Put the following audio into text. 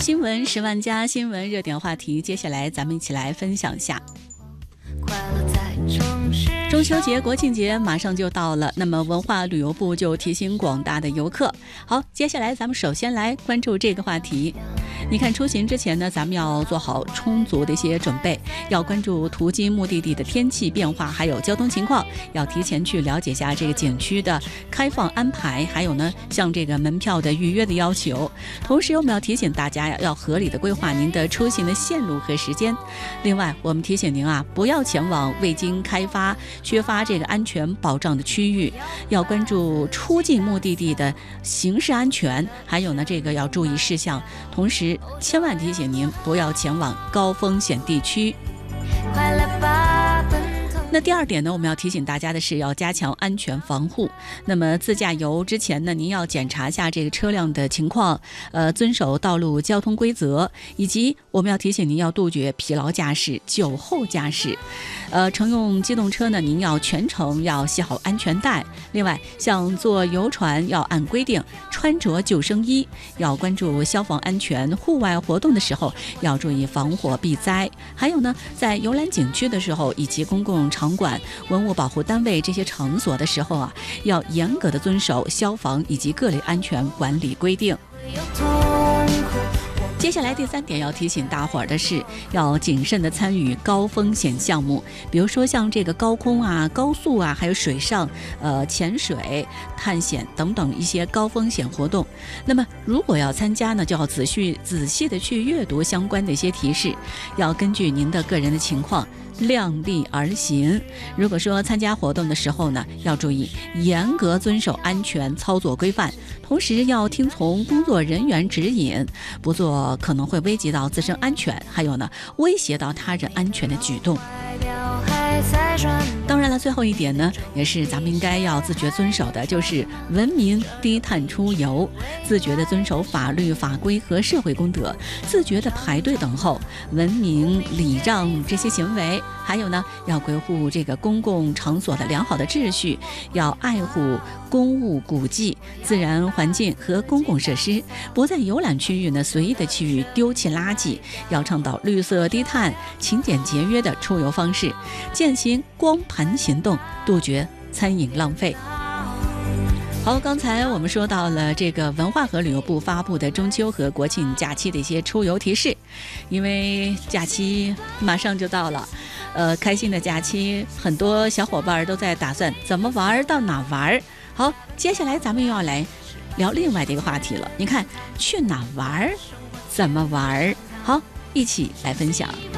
新闻10万加新闻热点话题，接下来咱们一起来分享下。中秋节、国庆节马上就到了，那么文化旅游部就提醒广大的游客。好，接下来咱们首先来关注这个话题。你看出行之前呢，咱们要做好充足的一些准备，要关注途经目的地的天气变化，还有交通情况，要提前去了解一下这个景区的开放安排，还有呢像这个门票的预约的要求。同时我们要提醒大家要合理的规划您的出行的线路和时间。另外我们提醒您不要前往未经开发、缺乏这个安全保障的区域，要关注出境目的地的行驶安全，还有呢这个要注意事项。同时千万提醒您不要前往高风险地区。那第二点呢，我们要提醒大家的是要加强安全防护。那么自驾游之前呢，您要检查一下这个车辆的情况，遵守道路交通规则，以及我们要提醒您要杜绝疲劳驾驶、酒后驾驶。乘用机动车呢，您要全程要系好安全带。另外，像坐游船要按规定穿着救生衣，要关注消防安全。户外活动的时候要注意防火避灾。还有呢，在游览景区的时候，以及公共场馆、文物保护单位这些场所的时候要严格的遵守消防以及各类安全管理规定。接下来第3点要提醒大伙儿的是，要谨慎的参与高风险项目，比如说像这个高空高速还有水上潜水、探险等等一些高风险活动。那么如果要参加呢，就要仔细的去阅读相关的一些提示，要根据您的个人的情况量力而行。如果说参加活动的时候呢，要注意严格遵守安全操作规范，同时要听从工作人员指引，不做可能会危及到自身安全，还有呢威胁到他人安全的举动。当然了，最后一点呢，也是咱们应该要自觉遵守的，就是文明低碳出游，自觉的遵守法律法规和社会公德，自觉的排队等候，文明礼让这些行为。还有呢，要维护这个公共场所的良好的秩序，要爱护公物古迹、自然环境和公共设施，不在游览区域呢随意的去丢弃垃圾，要倡导绿色低碳、勤俭节约的出游方式，践行光盘行动，杜绝餐饮浪费。好，刚才我们说到了这个文化和旅游部发布的中秋和国庆假期的一些出游提示，因为假期马上就到了，开心的假期，很多小伙伴都在打算怎么玩到哪玩。好，接下来咱们又要来聊另外的一个话题了。你看，去哪玩，怎么玩？好，一起来分享。